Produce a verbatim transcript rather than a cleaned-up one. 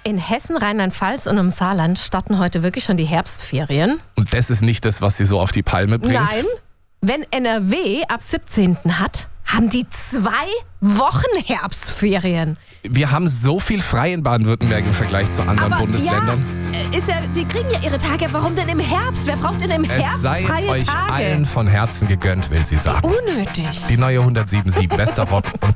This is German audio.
In Hessen, Rheinland-Pfalz und im Saarland starten heute wirklich schon die Herbstferien. Und das ist nicht das, was sie so auf die Palme bringt? Nein, wenn N R W ab siebzehnten hat, haben die zwei Wochen Herbstferien. Wir haben so viel frei in Baden-Württemberg im Vergleich zu anderen Aber Bundesländern. Ja, ist ja, die kriegen ja ihre Tage. Warum denn im Herbst? Wer braucht denn im Es Herbst sei freie euch Tage? allen von Herzen gegönnt, will sie sagen. Unnötig. Die neue hundertsieben Komma sieben, bester Rock und